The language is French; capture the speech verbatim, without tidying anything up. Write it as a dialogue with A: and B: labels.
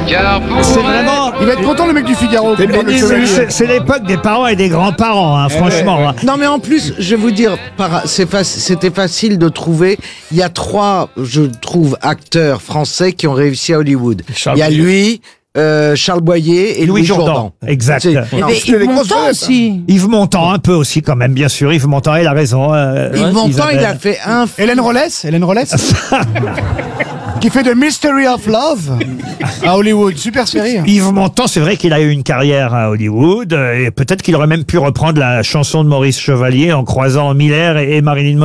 A: Car pour
B: C'est vraiment...
C: Il va être content le mec du Figaro.
B: C'est-
C: comme le
B: c'est-
C: chevalier.
B: c'est c'est l'époque des parents et des grands-parents, hein, franchement. hein.
D: Non mais en plus, je vais vous dire, par- c'est fac- c'était facile de trouver. Il y a trois, je trouve, acteurs français qui ont réussi à Hollywood.
B: Charles
D: Il y a
B: Boyer.
D: lui, euh, Charles Boyer et
B: Louis
D: Louis
B: Jourdan.
D: Jourdan.
B: Exact.
D: C'est-
E: Eh
D: non,
E: ben,
C: c'est des
E: Yves
C: grosses
E: Montand
C: vedettes,
E: aussi.
B: Yves Montand, un peu aussi quand même, bien sûr. Yves Montand, il a raison. euh,
D: Yves Montand,
B: Isabelle.
D: il a fait un film.
C: Hélène Rollès, Hélène Rollès qui fait The Mystery of Love à Hollywood. Super série. hein.
B: Yves Montand, c'est vrai qu'il a eu une carrière à Hollywood, euh, et peut-être qu'il aurait même pu reprendre la chanson de Maurice Chevalier en croisant Miller et et Marilyn Monroe.